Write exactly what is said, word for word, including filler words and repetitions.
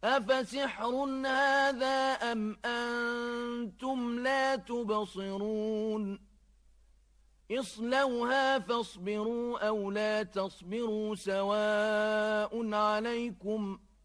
أفسحر هذا أم أنتم لا تبصرون اصلوها فاصبروا أو لا تصبروا سواء عليكم